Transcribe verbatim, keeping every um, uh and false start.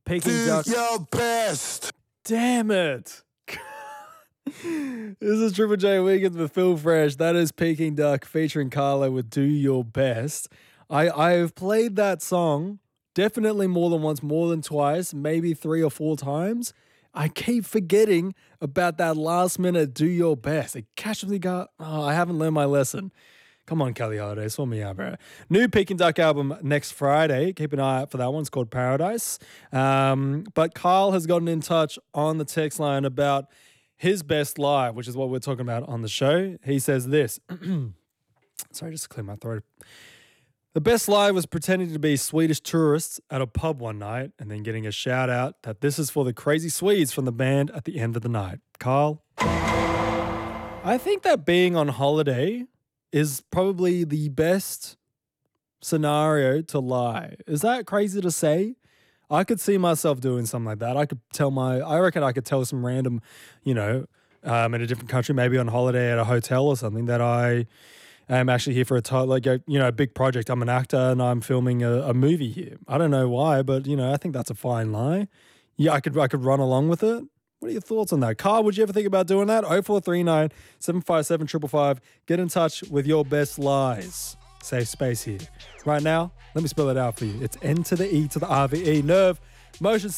Peking Do Duck. your best. Damn it. This is Triple J Weekends with Phil Fresh. That is Peking Duck featuring Carlo with Do Your Best. I, I've played that song definitely more than once, more than twice, maybe three or four times. I keep forgetting about that last minute Do Your Best. It catches me go, oh, I haven't learned my lesson. Come on, Kelly Holiday, sort me out, bro. New Peking Duck album next Friday. Keep an eye out for that one. It's called Paradise. Um, but Kyle has gotten in touch on the text line about his best lie, which is what we're talking about on the show. He says this. Sorry, just to clear my throat. The best lie was pretending to be Swedish tourists at a pub one night and then getting a shout out that this is for the Crazy Swedes from the band at the end of the night. Kyle? I think that being on holiday is probably the best scenario to lie. Is that crazy to say? I could see myself doing something like that. I could tell my, I reckon I could tell some random, you know, um, in a different country, maybe on holiday at a hotel or something, that I am actually here for a, t- like a, you know, a big project. I'm an actor and I'm filming a, a movie here. I don't know why, but, you know, I think that's a fine lie. Yeah, I could, I could run along with it. What are your thoughts on that? Carl, would you ever think about doing that? oh four three nine, seven five seven, five five five. Get in touch with your best lies. Safe space here. Right now, let me spell it out for you. It's N to the E to the R V E. Nerve, motion